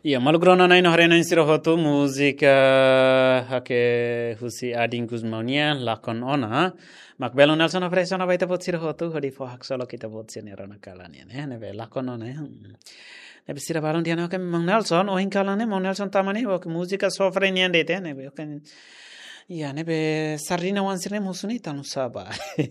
Iya, malugrona nain horena insiro hotu musika hake husi ading guzmaunia lakon ona. Makbelo Nelson ofresona baita pot siro hotu hodi fo hak solo kita pot sini rona kalania nebe lakon ona. Nebe sira balon dia nak mang Nelson ohin kalane mang Nelson tamani ok musika sofre nian dete nebe ok. Iya nebe sarina wansirne musuni tanu saba.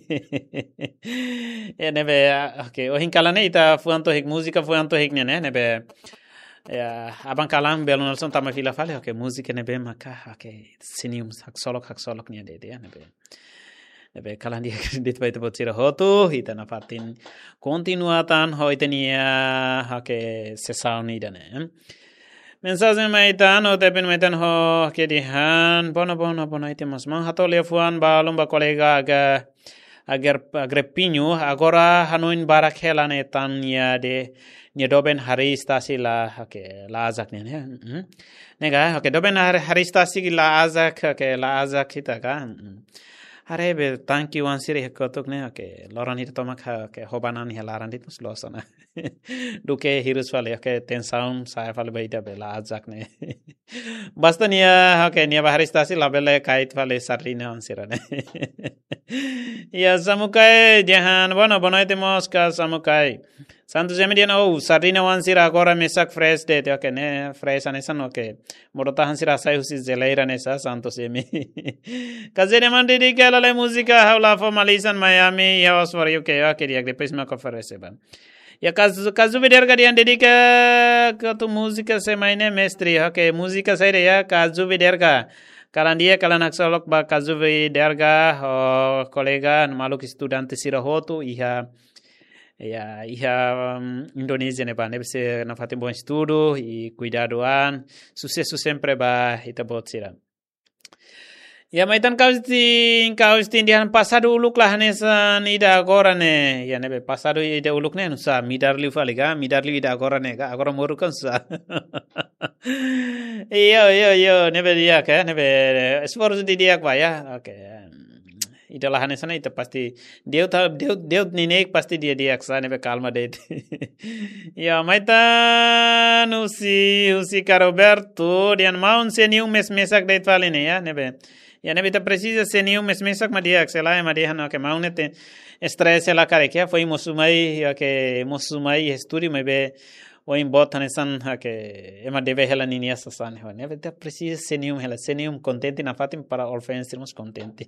Ya nebe ok ohin kalane ita fuanto hik musika fuanto hik nebe. Ya, abang kalang belo Nelson tama fila fale oke musik nebe maka oke sinium hak solok nia dede ya nebe kalang dia dit baita botira hotu hita nafatin continuatan hoitenia oke sesauni dane mensaje maitan o tepen maitan ho ke dihan bono ite mas mang hato lefuan balum ba kolega agar pinyu agora hanuin barak helane tanya de nia doben hari stasi la oke la azak nia nega oke doben hari stasi la azak oke la azak kita kan hare be thank you ansiri kotok ne oke loran hita tomak oke hobanan helaran dit mus losana duke hirus fale oke ten sound saya fale baita be la azak ne basta nia oke nia hari stasi la bele kait fale sarina ansirane ya samukai jahan bono ite moska samukai Santo Jemedian sarina wansira agora mesak fresh de oke ne fresh anesan oke morota hansira sai husi zeleira nesa Santo Jemi kazene mandi di kala le musica haula fo malisan Miami ya oswar UK oke dia depois ma conference ban ya kazu beder gadian dedika ke tu musika se maine mestri oke musika sai ya kazu beder ga kalan dia kalan aksolok ba kazu beder ga kolega maluk studante sira hotu iha Indonesia ne ba ne se na fatin bom estudo e cuidadoan sucesso sempre ba ita botsira ya maitan kausti indian pasado uluk lah nesan ida agora ne ya nebe pasado ida uluk ne nusa midarli ida agora ne agora morukan sa yo nebe dia ka nebe esforço di dia ba ya okay ida lah nesana ita pasti Deus ninek pasti dia aksane be kalma de ya maitan usi Caroberto dian maun senium mesak de falene ya nebe ta precisa senium mesak ma dia aksela ma dia no ke maunete stress la kare ke foi mosumai esturi me oin botan esan que ema deve hela ninia sasan ho neve ta precisa senium contente na fatim para orfensirmos contente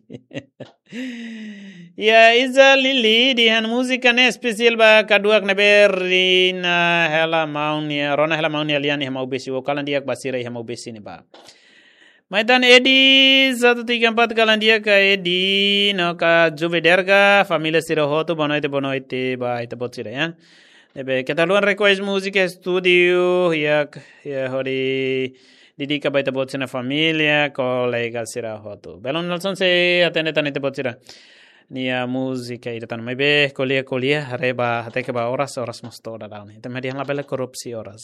ya iza lili dihan musika ne special ba kaduak ne berina hela maunia rona hela maunia liani hema ubesi o kalandiak basira hema ubesi ne ba Maitan Edi 134 kalandia ka Edi no ka Juvederga familia sirohoto bonoite ba ita botsira ya Ebe ketaluan request música studio ya hori didika baita botsina familia kolega sira hotu belon Nelson se atende tanite botsira nia música ita tan mebe kolia reba hateke ba horas mostoda daun ita median la bela korupsi horas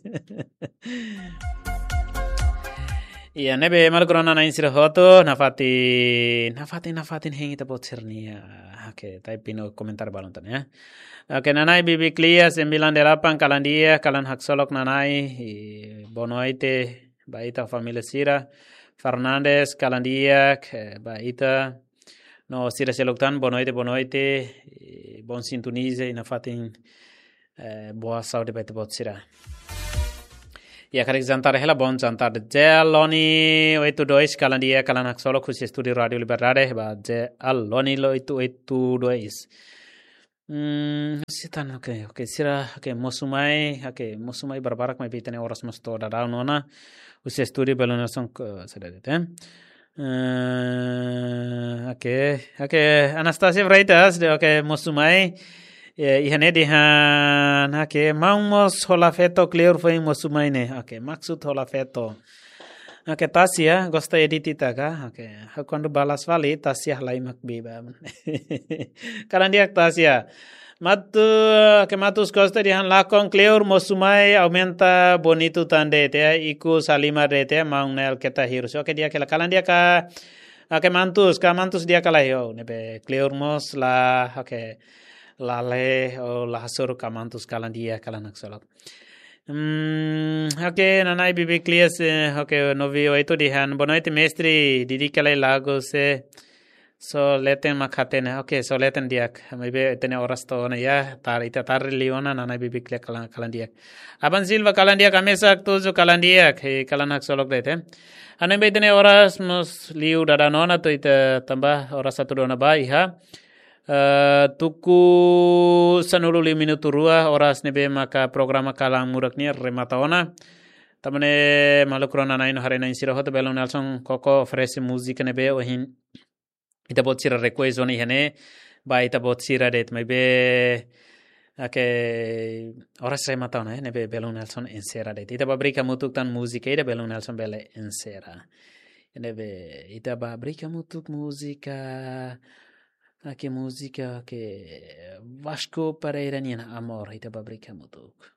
Iya nebe malgrona na insira hotu nafatin hengita botsirnia oke typino komentar balontan ya Oke nanai bibi clear 98 kalandia kalan haksolok nanai bonoite baita familia sira Fernandez kalandia baita no sira seloktan bonoite bon sintonize ina fatin boa saúde baita bot sira Ya karik jantar hela bon jantar Jeloni 82 kalandia kalan haksolok khusus studio radio Liberdade ba Jeloni lo itu 82 sitan oke sira mosumai barbarak mai pitane oras mosto da nona usi studi belona son sedate oke Anastasia Freitas oke mosumai ihane dihan mamos holafeto clear foi mosumai ne maksud holafeto Tasia gosta editita ka quando balas vale Tasia lai makbiba kalan dia Tasia matus gosta dihan lakon clear mosumai aumenta bonito tande te iku salima rete maunel keta hirus oke dia kalan dia ka mantus dia kalayo nebe clear mos la lale o la hasur kamantus kalan dia kalanak solok Oke, nanai bibi klias oke novio itu dihan bono itu mestri didi kalai lago se so leten makatene oke so leten diak maybe tene oras to na ya tar ita tar liona nanai bibi klia kalan diak aban silva kalan diak amesak tuju kalan diak he kalan hak solok dete ane be tene oras mus liu dada nona to ita tambah oras satu dona bai ha tuku sanulu minutu rua oras nebe maka programa kalang muraknya remata ona tamane malukrona naino harena insira hoto belon nelson koko fresh music nebe ohin ita bot sira request oni hane ba ita bot sira det maybe ake oras remata ona nebe belon nelson insera det ita babrika mutuk tan musika ida belon nelson bele insera nebe ita babrika mutuk musika Ake música que Vasco Pereira nian amor ita babrika mutuk.